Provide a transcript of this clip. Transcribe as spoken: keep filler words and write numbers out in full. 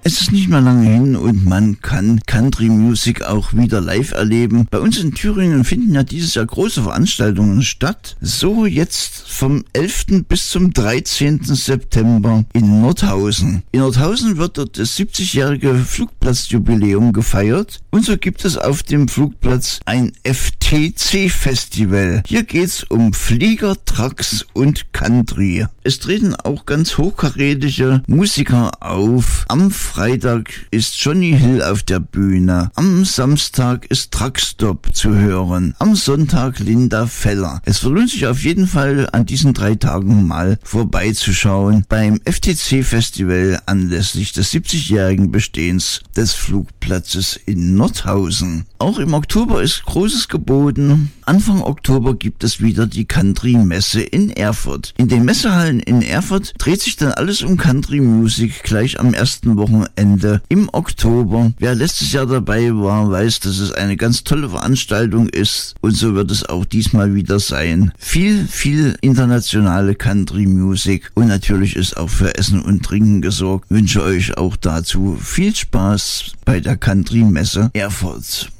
Es ist nicht mehr lange hin und man kann Country Music auch wieder live erleben. Bei uns in Thüringen finden ja dieses Jahr große Veranstaltungen statt. So jetzt vom elften bis zum dreizehnten September in Nordhausen. In Nordhausen wird dort das siebzigjährige Flugplatzjubiläum gefeiert und so gibt es auf dem Flugplatz ein F T C-Festival. Hier geht's um Flieger, Trucks und Country. Es treten auch ganz hochkarätige Musiker auf. Am Freitag ist Johnny Hill auf der Bühne. Am Samstag ist Truckstop zu hören. Am Sonntag Linda Feller. Es verlohnt sich auf jeden Fall an diesen drei Tagen mal vorbeizuschauen beim F T C-Festival anlässlich des siebzigjährigen Bestehens des Flugplatzes in Nordhausen. Auch im Oktober ist Großes geboten. Anfang Oktober gibt es wieder die Country-Messe in Erfurt. In den Messehallen in Erfurt dreht sich dann alles um Country-Musik gleich am ersten Wochenende im Oktober. Wer letztes Jahr dabei war, weiß, dass es eine ganz tolle Veranstaltung ist und so wird es auch diesmal wieder sein. Viel, viel internationale Country-Musik und natürlich ist auch für Essen und Trinken gesorgt. Ich wünsche euch auch dazu viel Spaß bei der Country-Messe Erfurt.